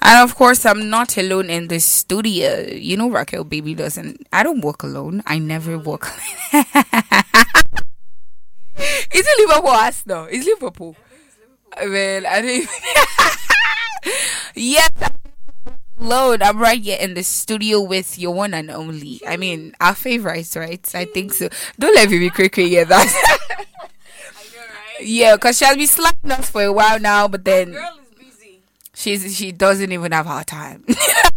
And of course, I'm not alone in the studio. You know, Raquel Baby doesn't. I don't work alone. I never work alone. Is it Liverpool Arsenal? It's Liverpool. Well, I don't even. Yes, I'm alone. I'm right here in the studio with your one and only. I mean, our favorites, right? I think so. Don't let me be cray yet. That. I know, right? Yeah, because she has been slacking us for a while now, but then Girl is busy. she doesn't even have her time.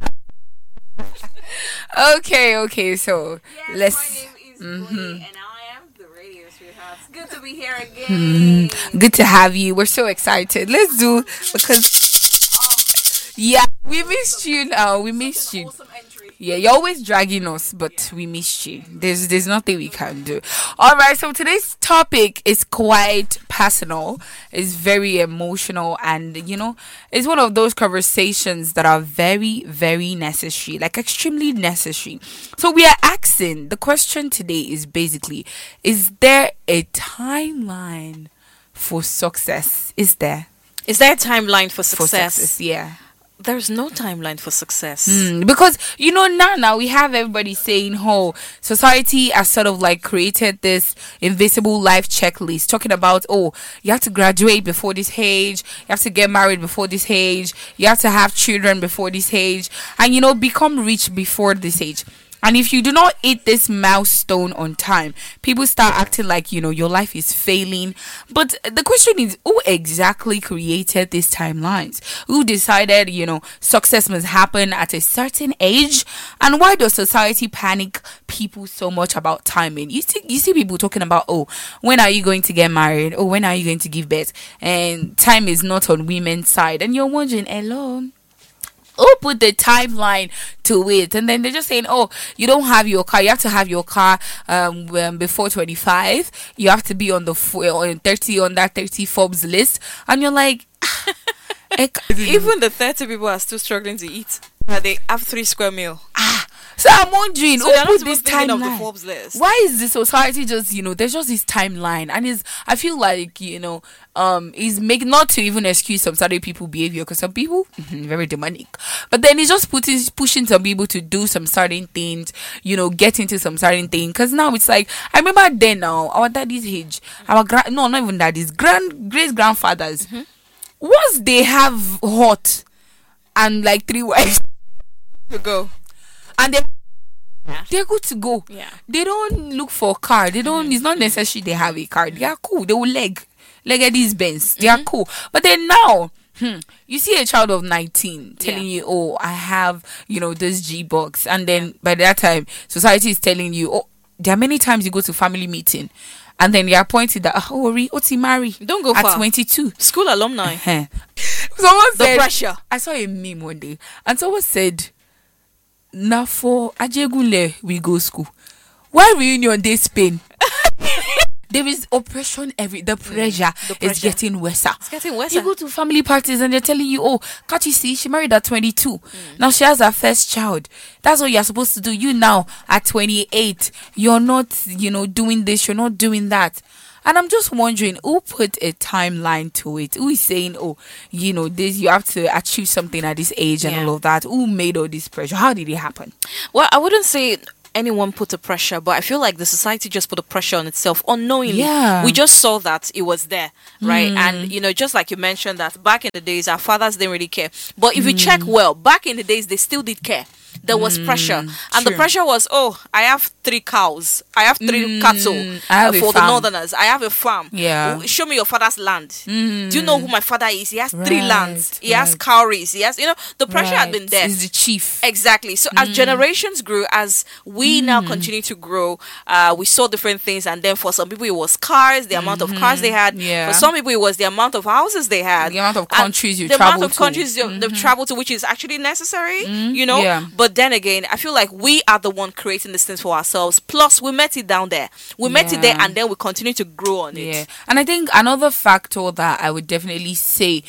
Okay, so Yes, let's. my name is Bonnie, and I am the radio sweetheart. It's good to be here again. Good to have you. We're so excited. Let's do because yeah, we missed you now. We missed you. Awesome entry. Yeah, you're always dragging us, but we missed you. There's nothing we can do. All right, so today's topic is quite personal. It's very emotional, and it's one of those conversations that are very, very necessary, like extremely necessary. So we are asking the question today is basically, is there a timeline for success? Is there Is there a timeline for for success? Yeah. There's no timeline for success. Because now we have everybody saying, oh, society has sort of like created this invisible life checklist, talking about, oh, you have to graduate before this age, you have to get married before this age, you have to have children before this age, and become rich before this age. And if you do not hit this milestone on time, people start acting like, your life is failing. But the question is, who exactly created these timelines? Who decided, success must happen at a certain age? And why does society panic people so much about timing? You see people talking about, oh, when are you going to get married? Oh, when are you going to give birth? And time is not on women's side. And you're wondering, hello? Who put the timeline to it? And then they're just saying, oh, you don't have your car, you have to have your car before 25, you have to be on 30 on that 30 Forbes list. And you're like, Even the 30 people are still struggling to eat. They have 3 square meal. So I'm wondering, So who they're not put even this thinking of the timeline? Forbes list. Why is the society just, there's just this timeline, and I feel like, is make not to even excuse some certain people behavior, because some people very demonic, but then it's just pushing some people to do some certain things, get into some certain thing. Because now it's like, I remember then now our daddy's age, our not even daddy's great grandfathers, once they have hot and like 3 wives To go. and they're good to go. Yeah. They don't look for a car. They don't. It's not necessary they have a car. They are cool. They will leg at these Benz. They are cool. But then now, you see a child of 19 telling you, oh, I have this G box, and then by that time, society is telling you, oh, there are many times you go to family meeting, and then they are pointing that, oh, Oti marry. Don't go at far. 22. School alumni. Someone The said, pressure. I saw a meme one day, and someone said, now for Ajegule we go school. Why reunion day Spain? There is oppression the pressure is pressure. getting worse. It's getting worse. You go to family parties and they're telling you, oh, can't you see she married at 22. Now she has her first child. That's what you're supposed to do. You now at 28, you're not, doing this, you're not doing that. And I'm just wondering, who put a timeline to it? Who is saying, oh, this, you have to achieve something at this age and all of that? Who made all this pressure? How did it happen? Well, I wouldn't say anyone put the pressure, but I feel like the society just put the pressure on itself unknowingly. Yeah. We just saw that it was there, right? And just like you mentioned that back in the days our fathers didn't really care. But if you check well, back in the days they still did care. There was pressure, and the true. pressure was, oh, I have 3 cows, I have 3 cattle I have a for the farm. northerners. I have a farm. Yeah. Show me your father's land. Do you know who my father is? He has 3 Right, lands. He has cowries. He has, the pressure had been there. Is the chief. Exactly. So as generations grew, as we now continue to grow, we saw different things. And then for some people, it was cars, the amount of cars they had. Yeah. For some people, it was the amount of houses they had. The amount of And countries you the travel amount of to. countries they've traveled to, which is actually necessary, Yeah. But then again, I feel like we are the one creating these things for ourselves. Plus, we met it down there. We met it there, Yeah. and then we continue to grow on it. Yeah, and I think another factor that I would definitely say,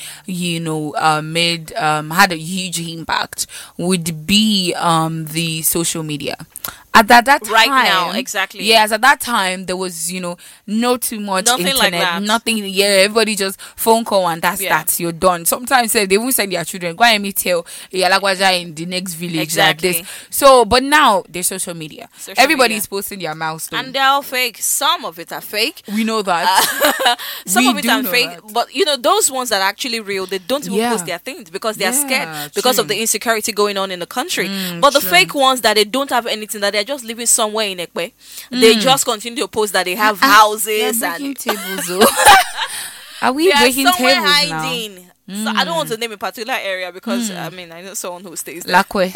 made had a huge impact would be the social media. at that time, Right now, exactly. Yes, at that time there was, not too much Nothing internet, like that. nothing. Yeah, everybody just phone call and that's Yeah. that. You're done. Sometimes they won't send their children go and meet Yalagwaja in the next village Exactly. like this. So, but now there's social media. Social Everybody's media. posting their milestone. And they're all fake. Some of it are fake. We know that. Some We of it do are know fake. that. But those ones that are actually real, they don't even Yeah. post their things because they're Yeah, scared because of true. the insecurity going on in the country. But the true. fake ones that they don't have anything, that they're just living somewhere in Ekpe, they just continue to post that they have houses They're and breaking tables, though. Are we they are breaking somewhere tables hiding. So I don't want to name a particular area because I know someone who stays there. now? Lakwe.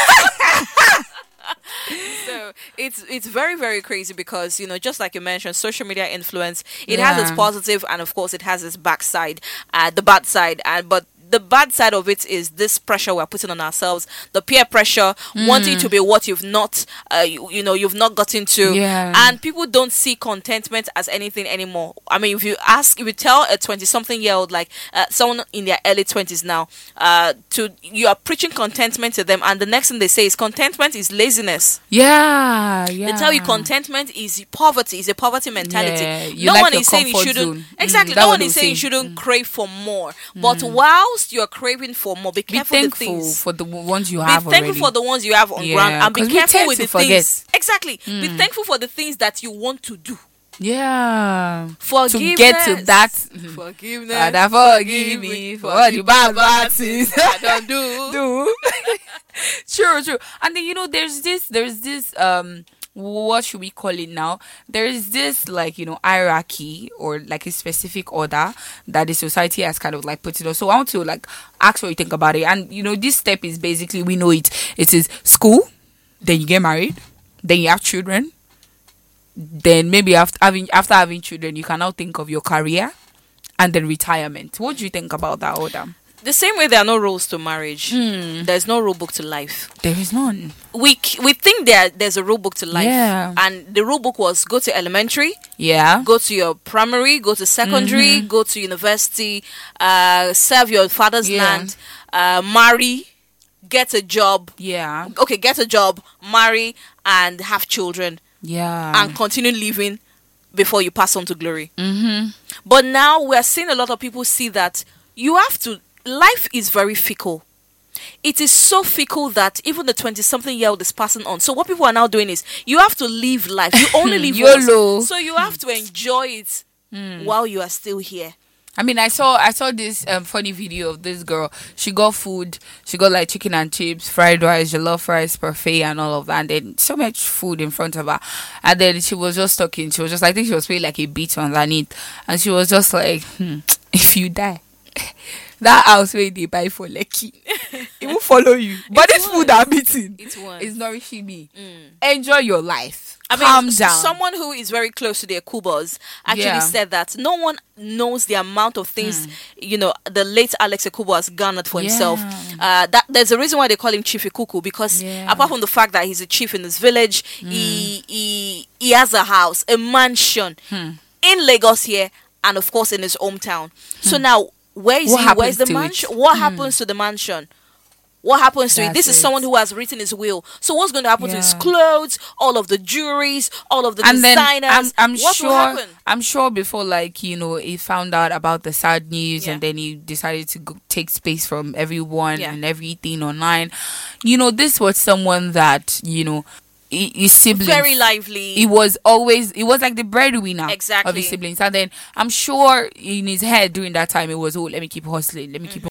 So it's very, very crazy because just like you mentioned, social media influence, it has its Yeah. positive and of course it has its backside, the bad side, but the bad side of it is this pressure we're putting on ourselves, the peer pressure, wanting to be what you've not you've not gotten to. Yeah. And people don't see contentment as anything anymore. I mean, if you tell a 20-something-year-old, like someone in their early 20s now, you are preaching contentment to them, and the next thing they say is contentment is laziness. Yeah. They tell you contentment is poverty, is a poverty mentality. Yeah, you No like one your is saying you comfort shouldn't. zone. Exactly. That No one one is they'll saying you say. shouldn't crave for more. But whilst you're craving for more, be Be careful the thankful things. for the ones you Be have thankful already. for the ones you have on Yeah, ground, and be 'cause we careful tend with to the forget. things. Exactly. Be thankful for the things that you want to do. Yeah. Forgiveness. To get to that. Forgiveness. Father, forgive me for all the bad things I don't do. do. True. And then there's this what should we call it now? There is this hierarchy or like a specific order that the society has kind of like put it on. So I want to ask what you think about it. And this step is basically, we know it. It is school, then you get married, then you have children, then maybe after having children, you can now think of your career, and then retirement. What do you think about that order? The same way there are no rules to marriage, there's no rule book to life. There is none. We think there's a rule book to life, Yeah. and the rule book was go to elementary, Yeah. go to your primary, go to secondary, go to university, serve your father's Yeah. land, marry, get a job. Yeah. Okay, get a job, marry, and have children, Yeah. and continue living before you pass on to glory. Mm-hmm. But now we're seeing a lot of people see that life is very fickle. It is so fickle that even the 20-something-year-old is passing on. So what people are now doing is, you have to live life. You only live YOLO. once. So you have to enjoy it while you are still here. I mean, I saw this funny video of this girl. She got food. She got like chicken and chips, fried rice, jollof rice, parfait, and all of that. And then so much food in front of her. And then she was just talking. She was just like, I think she was paying like a beat underneath. And she was just like, if you die, that house where they buy for Lekki, it will follow you. But this food I'm eating is nourishing me. Enjoy your life. Calm down. Someone who is very close to their Kubas actually Yeah. said that no one knows the amount of things the late Alex Ekubo has garnered for himself. That there's a reason why they call him Chief Ikuku, because apart from the fact that he's a chief in his village, he has a house, a mansion in Lagos here, and of course in his hometown. So now, where's the happens to mansion? it? What happens to the mansion? What happens to it? That's This is it. someone who has written his will. So what's going to happen to his Yeah. clothes, all of the jewelries, all of the And then designers? I'm what sure will happen? I'm sure before he found out about the sad news, and then he decided to take space from everyone and everything online. This was someone that his siblings, Very lively. He was like the breadwinner Exactly. of his siblings. And then I'm sure in his head during that time it was, let me keep hustling,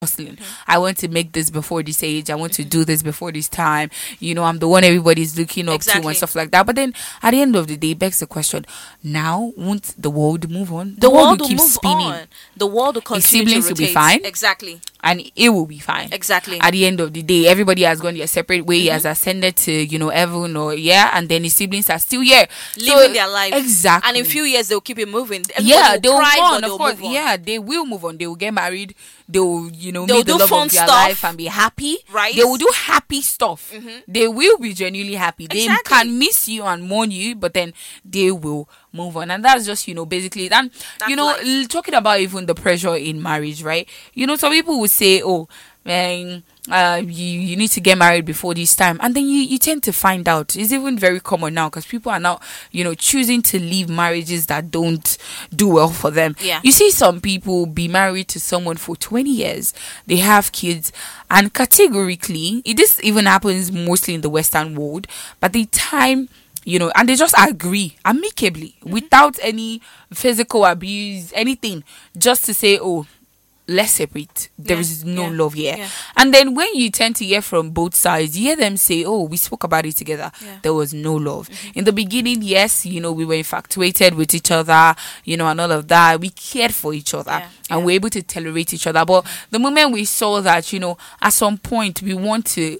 I want to make this before this age, I want to do this before this time, I'm the one everybody's looking up to Exactly. and stuff like that. But then at the end of the day, it begs the question, now won't the world move on? The world will will keep move spinning, on. The world will his continue siblings to will be rotate. fine, Exactly. and it will be fine. Exactly. At the end of the day, everybody has gone their separate way. He has ascended to heaven, and then his siblings are still here Living their life. Exactly. And in a few years they'll keep it moving. Yeah, they will cry, move but on, they'll of course. move on. Yeah, they will move on. They will get married. They will, They'll meet do the love fun of their stuff. life and be happy. Right. They will do happy stuff. They will be genuinely happy. They Exactly. can miss you and mourn you, but then they will move on. And that's just, basically. And, life. talking about even the pressure in marriage, right? Some people will say, oh, man, you need to get married before this time, and then you tend to find out. It's even very common now because people are now choosing to leave marriages that don't do well for them. You see some people be married to someone for 20 years, they have kids, and categorically this even happens mostly in the Western world, but the time and they just agree amicably without any physical abuse, anything, just to say, oh, let's separate. There is no love here. And then when you tend to hear from both sides, you hear them say, oh, we spoke about it together. There was no love. In the beginning, yes, we were infatuated with each other, and all of that. We cared for each other and we were able to tolerate each other. But the moment we saw that, at some point we want to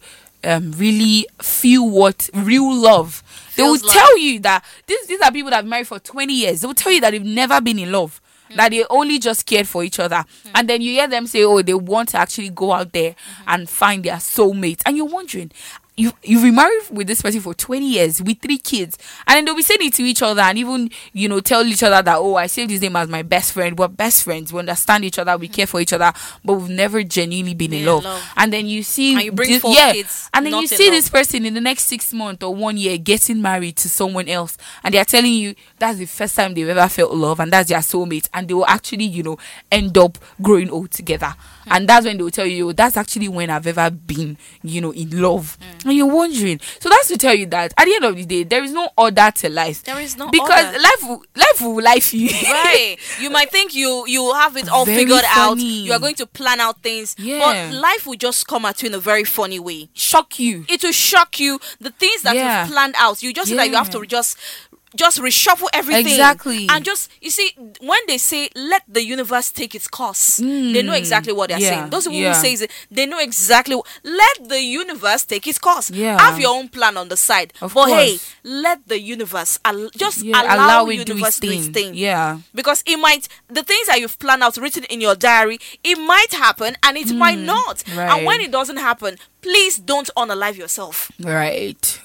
really feel what real love, they will tell you that these are people that have married for 20 years. They will tell you that they've never been in love, that they only just cared for each other. And then you hear them say, oh, they want to actually go out there and find their soulmate. And you're wondering, you've been married with this person for 20 years with 3 kids, and then they'll be saying it to each other and even tell each other that, oh, I saved his name as my best friend. We're best friends, we understand each other, we care for each other, but we've never genuinely been in love. And then you see, and you bring 4 kids, and then you see this person in the next 6 months or 1 year getting married to someone else, and they're telling you that's the first time they've ever felt love and that's their soulmate, and they will actually end up growing old together. And that's when they will tell you, that's actually when I've ever been in love. And you're wondering. So that's to tell you that at the end of the day, there is no order to life. There is no because order. life will life you. Right. You might think you have it all Very figured out. funny. You are going to plan out things. But life will just come at you in a very funny way. Shock you. It will shock you. The things that you've planned out. You just see that you have to just reshuffle everything. Exactly. And you see, when they say let the universe take its course, they know exactly what they're saying. Those people who say it, they know exactly let the universe take its course. Have your own plan on the side. But hey, let the universe allow the universe to do its thing. Because the things that you've planned out, written in your diary, it might happen and it might not. And when it doesn't happen, please don't unalive yourself. Right.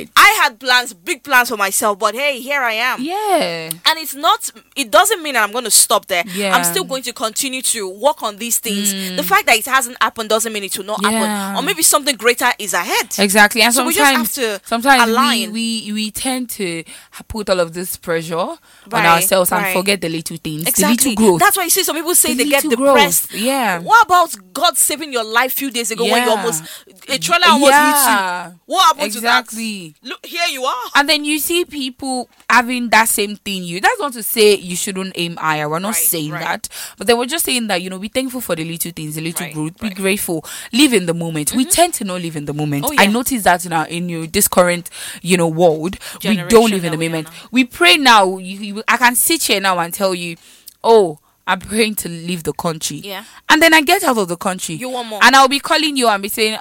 I had plans, big plans for myself, but hey, here I am. And it doesn't mean that I'm going to stop there. I'm still going to continue to work on these things. The fact that it hasn't happened doesn't mean it will not happen. Or maybe something greater is ahead. Exactly. And so we just have to align. We tend to put all of this pressure on ourselves and forget the little things. Exactly. The little growth. That's why you see some people say they get depressed. What about God saving your life a few days ago when you almost a trailer almost hit you? What happened to that? Look, here you are. And then you see people having that same thing. That's not to say you shouldn't aim higher. We're not saying that. But then we're just saying that, be thankful for the little things, the little growth. Be grateful. Live in the moment. We tend to not live in the moment. I notice that now in this current, world, we don't live in the moment. We pray now. I can sit here now and tell you, oh, I'm praying to leave the country. And then I get out of the country. You want more. And I'll be calling you and be saying,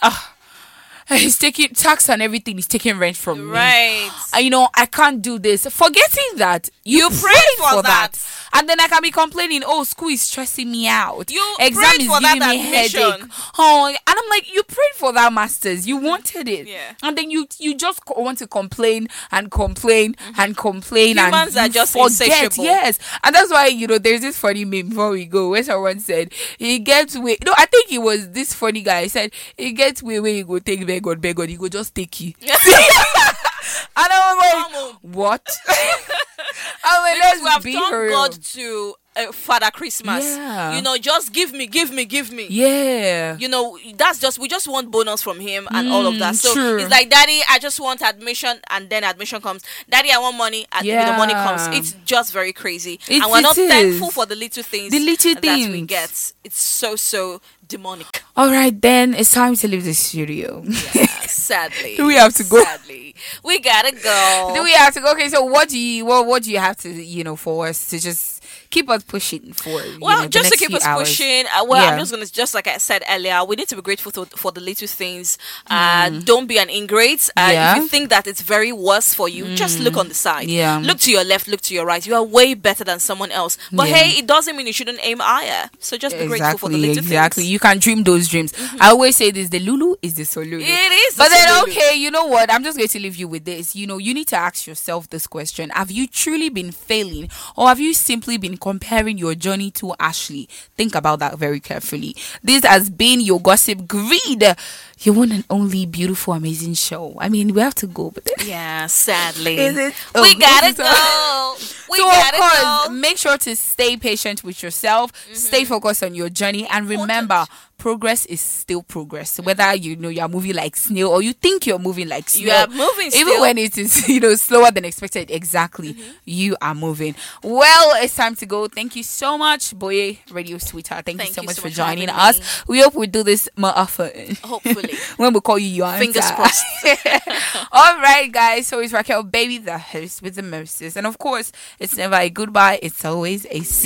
he's taking tax and everything. He's taking rent from me. I can't do this. Forgetting that you prayed for that. And then I can be complaining, oh, school is stressing me out. Exam is giving me headache. Oh, and I'm like, you prayed for that masters. You wanted it. And then you just want to complain and complain and complain. Humans and are just forget. insatiable. Yes. And that's why, there's this funny meme before we go where someone said, he gets way. No, I think it was this funny guy. He said, he gets way where you go take beg God, he go just take you. And I was like, what? I mean, let's be real. God to Father Christmas. Just give me. That's just, we just want bonus from him and all of that. So it's like, Daddy, I just want admission, and then admission comes. Daddy, I want money, and the money comes. It's just very crazy. And we're not thankful for the little things that we get. It's so demonic. All right, then it's time to leave the studio. Sadly. Do we have to go? Sadly. We gotta go. Do we have to go? Okay, so what do you have to, for us to just keep us pushing for? Just to keep us pushing. I'm just gonna, just like I said earlier, we need to be grateful for the little things. Don't be an ingrate. If you think that it's very worse for you, just look on the side. Look to your left, look to your right. You are way better than someone else. But hey, it doesn't mean you shouldn't aim higher. So just be grateful for the little things. Exactly. You can dream those dreams. I always say this: the Lulu is the Solulu. It is. But then, okay, you know what? I'm just going to leave you with this. You need to ask yourself this question: have you truly been failing, or have you simply been in comparing your journey to Ashley. Think about that very carefully. This has been your Gossip Grid, your one and only beautiful, amazing show. I mean, we have to go, but yeah, sadly, is it? We gotta go. We gotta go. Make sure to stay patient with yourself. Stay focused on your journey, and remember, progress is still progress. Whether you're moving like snail or you think you're moving like snail, you are moving. Even when it is slower than expected. Exactly, you are moving. Well, it's time to go. Thank you so much, Boye Radio Sweetheart. Thank you so much for joining us. We hope we do this more often. Hopefully, when we call you, you answer. Fingers crossed. All right, guys. So it's Raquel, baby, the host with the mostest, and of course, it's never a goodbye. It's always a see